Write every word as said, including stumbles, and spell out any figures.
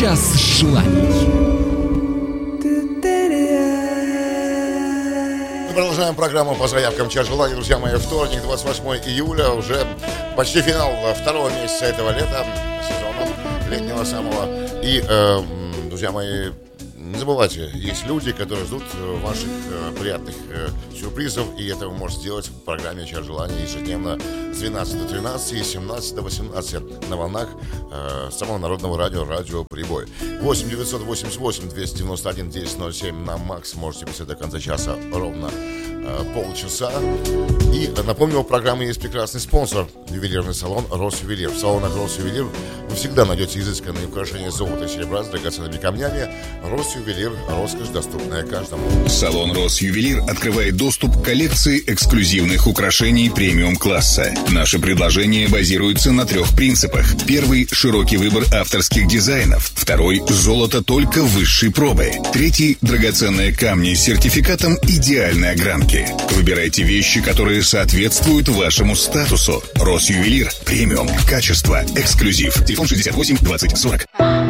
Час желаний. Мы продолжаем программу по заявкам «Час желаний». Друзья мои, вторник, двадцать восьмое июля, уже почти финал второго месяца этого лета, сезона летнего самого. И, э, друзья мои, не забывайте, есть люди, которые ждут ваших э, приятных э, сюрпризов, и это вы можете сделать в программе «Час желаний» ежедневно с двенадцати до тринадцати и с семнадцати до восемнадцати на волнах э, самого народного радио «Радио Прибой». восемь девятьсот восемьдесят восемь двести девяносто один десять ноль семь на Макс. Можете писать до конца часа ровно э, полчаса. И напомню, у программы есть прекрасный спонсор — ювелирный салон «Росювелир». В салонах «Росювелир» вы всегда найдете изысканные украшения золота и серебра с драгоценными камнями. «Росювелир» — роскошь, доступная каждому. Салон «Росювелир» открывает доступ к коллекции эксклюзивных украшений премиум-класса. Наши предложения базируются на трех принципах. Первый — широкий выбор авторских дизайнов. Второй — золото только высшей пробы. Третий — драгоценные камни с сертификатом идеальной огранки. Выбирайте вещи, которые соответствуют вашему статусу. «Росювелир» — премиум, качество, эксклюзив. Телефон шестьдесят восемь двадцать сорок.